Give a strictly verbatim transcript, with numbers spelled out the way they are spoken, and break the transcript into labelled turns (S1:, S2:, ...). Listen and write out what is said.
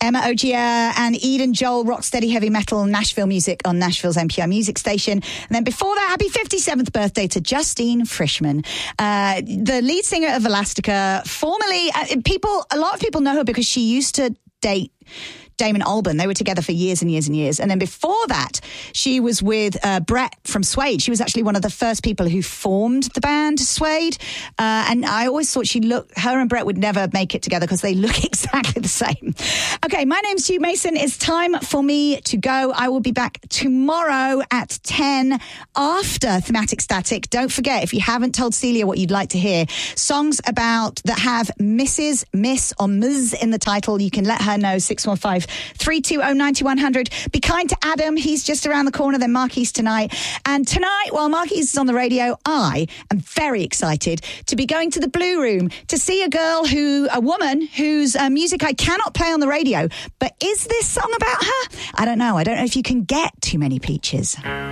S1: Emma Ogier and Eden Joel, rocksteady heavy metal, Nashville music on Nashville's N P R music station. And then before that, happy fifty-seventh birthday to Justine Frischmann, uh, the lead singer of Elastica, formerly, uh, people, a lot of people know her because she used to date Damon Albarn. They were together for years and years and years. And then before that, she was with uh, Brett from Suede. She was actually one of the first people who formed the band Suede. Uh, and I always thought she looked, her and Brett would never make it together because they look exactly the same. Okay, my name's Hugh Mason. It's time for me to go. I will be back tomorrow at ten after Thematic Static. Don't forget, if you haven't told Celia what you'd like to hear, songs about that have Missus, Miss or Ms in the title, you can let her know. six one five, three two zero, nine one zero zero. Be kind to Adam. He's just around the corner. Then Marquis tonight. And tonight, while Marquis is on the radio, I am very excited to be going to the Blue Room to see a girl who, a woman whose uh, music I cannot play on the radio. But is this song about her? I don't know. I don't know if you can get Too Many Peaches.